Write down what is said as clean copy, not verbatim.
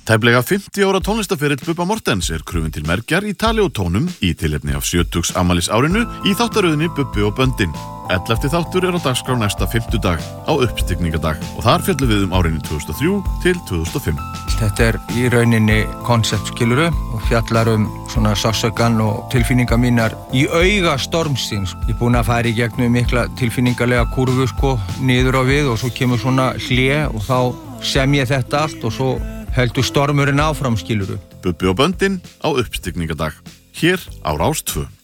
Tæplega 50 ára tónlistaferill Bubba Morthens krufinn til mergjar í tali og tónum í tilefni af 70 afmælis árinu í þáttaröðinni Bubbi og böndin. 11. þáttur á dagskrá næsta 5. á uppstigningadag og þar fjöllum við árinu 2003 til 2005. Þetta í rauninni konsept skiluru og fjallar svona sársaukann og tilfinningar mínar í auga stormsins. Ég búinn að fara í gegnum mikla tilfinningarlega kurvu niður á við og svo kemur svona hlé og þá sem ég þetta allt og svo heldur stormurinn áfram skiluru. Bubbi og böndin á uppstigningadag. Hér á Rás 2.